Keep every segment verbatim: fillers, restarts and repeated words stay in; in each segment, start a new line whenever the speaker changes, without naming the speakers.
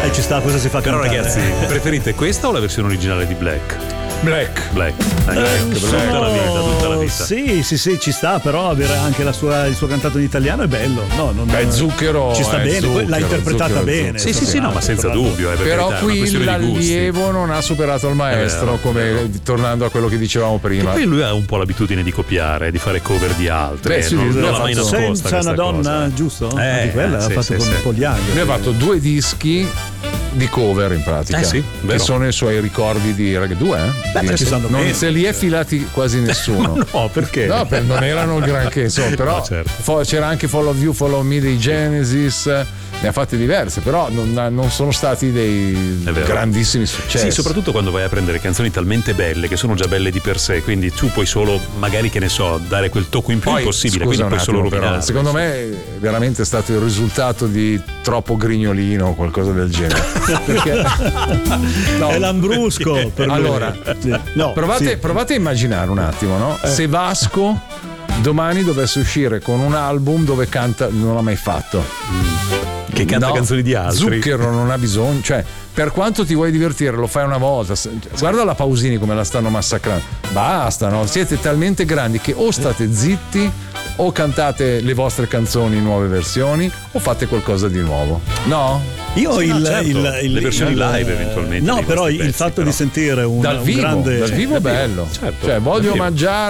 Dai, ci sta, cosa si fa
Però
cantare?
ragazzi, preferite questa o la versione originale di Black?
Black.
Black.
Eh,
Black,
sono-
tutta la vita, tutta la vita.
Sì, sì, sì, ci sta, però avere anche la sua, il suo cantato in italiano è bello. No, non
Beh, Zucchero
ci sta
è
bene,
Zucchero,
l'ha interpretata
Zucchero,
bene.
Sì, sì, sì, no, ma senza dubbio. Eh, per
Però
carità, è una
qui
questione di gusti.
l'allievo non ha superato il maestro,
È vero,
come
è vero.
tornando a quello che dicevamo
Che
prima.
poi lui ha un po' l'abitudine di copiare, di fare cover di altri.
Beh,
eh,
sì,
non,
lui
non
ha
l'ha mai
fatto
nascosta
Senza
questa
una donna,
cosa.
giusto?
Eh,
Anche quella
sì,
ha fatto
sì,
con
sì.
Poglianghi.
Lui ha fatto due dischi di cover in pratica,
Eh sì,
che
vero.
sono i suoi ricordi di rag- due, eh?
Beh,
Di-
ma ci stanno
non
bene.
se li è filati quasi nessuno.
Ma no, perché?
No, per- non erano granché, insomma, però
No, certo.
fo- c'era anche Follow You, Follow Me dei Genesis, ne ha fatte diverse, però non, non sono stati dei
È vero.
grandissimi successi.
Sì, soprattutto quando vai a prendere canzoni talmente belle che sono già belle di per sé, quindi tu puoi solo, magari, che ne so, dare quel tocco in più
Poi,
possibile,
scusa
quindi
un
puoi solo
attimo, però,
rovinarlo.
secondo me è veramente stato il risultato di troppo grignolino o qualcosa del genere. Perché no,
È Lambrusco per lui.
allora,
Sì. No,
provate,
sì.
provate a immaginare un attimo, no?
Eh.
Se Vasco domani dovesse uscire con un album dove canta, non l'ha mai fatto.
Che canta
No,
canzoni di altri.
Zucchero non ha bisogno, cioè, per quanto ti vuoi divertire, lo fai una volta. Se- Guarda la Pausini come la stanno massacrando. Basta, no? Siete talmente grandi che o state zitti o cantate le vostre canzoni in nuove versioni o fate qualcosa di nuovo. No?
Io
Sì,
il,
no, certo.
il, il-
Le versioni
il-
live, eventualmente,
No,
di
però
questi
il
pezzi,
fatto
però.
di sentire un,
Dal
un
vivo,
grande.
dal vivo è
dal vivo,
bello.
certo,
Cioè, voglio
dal vivo.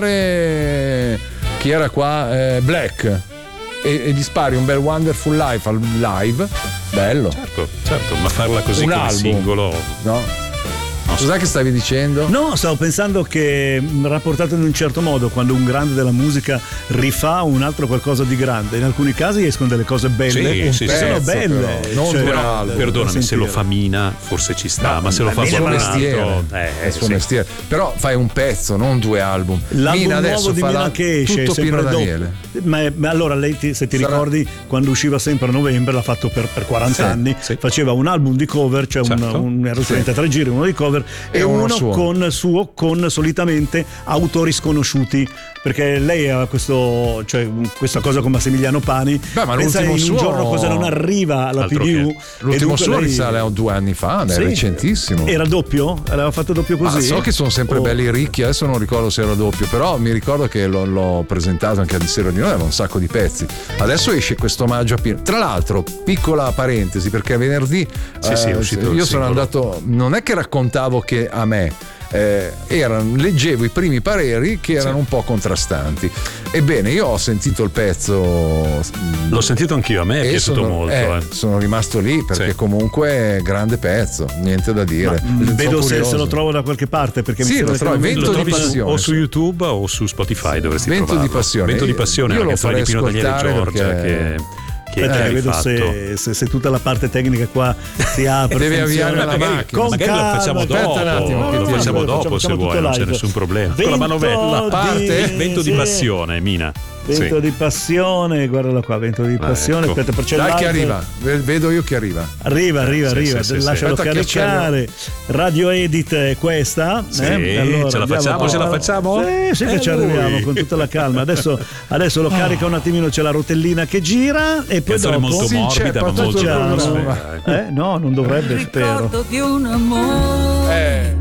mangiare chi era qua? Eh, Black. E, e gli spari un bel Wonderful Life al live, bello.
Certo, certo, ma farla così
Un
come
album.
singolo.
No? Cos'è che stavi dicendo?
No, stavo pensando che mh, rapportato in un certo modo, quando un grande della musica rifà un altro qualcosa di grande, in alcuni casi escono delle cose belle,
Sì, sì,
che
sì.
sono
Pezzo,
belle.
però, non
cioè,
due
da-
album.
da
Perdonami, se
sentire.
lo fa Mina forse ci sta, ma se lo fa
ma
È il
solo
suo
un
mestiere,
altro,
è
eh,
il suo
sì.
mestiere. Però fai un pezzo, non due album.
L'album
Mina
nuovo
adesso
di
fa
Mina
la-
che esce
tutto
sempre
Pino
dopo.
Daniele.
Ma, ma allora lei ti- se ti
Sarà-
ricordi quando usciva sempre a novembre, l'ha fatto per, per quaranta
Sì,
anni,
sì.
faceva un album di cover, cioè
Certo.
un, un erano
Sì.
trentatré giri, uno di cover e,
E uno
uno
suo.
con suo con solitamente autori sconosciuti, perché lei ha questo, cioè, questa cosa con Massimiliano Pani.
Beh, ma
pensa
l'ultimo
in un
suo-
giorno cosa non arriva alla
Altro
P D U.
che.
e
L'ultimo
dunque
suo
lei-
risale a due anni fa, è
Sì.
recentissimo.
Era doppio? Aveva fatto doppio
Ma
così?
so che sono sempre
Oh.
belli ricchi, adesso non ricordo se era doppio, però mi ricordo che l'ho, l'ho presentato anche a Dissero di noi, aveva un sacco di pezzi. Adesso esce questo omaggio a Pino. Tra l'altro, piccola parentesi, perché venerdì
Sì, sì, è uscito il
io sono
singolo.
andato, non è che raccontavo che a me eh, erano, leggevo i primi pareri che erano
Sì.
un po' contrastanti. Ebbene, io ho sentito il pezzo.
L'ho sentito anch'io, a me è
e
piaciuto
sono,
molto.
eh,
eh.
sono rimasto lì perché
Sì.
comunque è grande pezzo, niente da dire.
Mm,
Sono
vedo se,
curioso.
se lo trovo da qualche parte, perché
Sì,
mi sembra
lo
che
trovi,
al
Vento
Lo
momento-
di
trovi su-
passione.
o su YouTube o su Spotify dovresti
Vento
trovarlo.
di passione.
Vento di passione,
Io
la
lo
canzone di
farei
Pino Daniele
ascoltare
Giorgia
perché-
che, che
Aspetta,
hai
che vedo
fatto.
se, se, se tutta la parte tecnica qua si apre.
Devi
funziona.
avviare la
magari,
macchina.
Con
magari lo
calma,
facciamo
aspetta
dopo,
un attimo che
lo
ti-
facciamo dopo
facciamo
se
tutto
vuoi, non c'è
live.
nessun problema. Con la
Vento
manovella.
di-
Parte?
Vento di
sì.
passione, Mina.
Vento
Sì.
di passione, guardala qua, vento di passione.
ecco.
Aspetta, per c'è
Dai
live.
che arriva, Ve- vedo io che arriva.
Arriva, arriva,
Sì,
arriva,
sì, sì,
lascialo
sì. Aspetta che
caricare. Radio Edit è questa.
Sì,
eh? Allora,
ce la
andiamo
facciamo,
a-
ce la facciamo?
Sì, sì che
Eh,
ci
lui.
arriviamo con tutta la calma. Adesso, adesso lo carica un attimino, c'è la rotellina che gira e poi
Canzone
dopo.
molto
Sì,
morbida,
c'è,
ma molto
partagiamo.
atmosfera, eh.
Eh, no, non dovrebbe, spero.
Ricordo di un amore
Eh,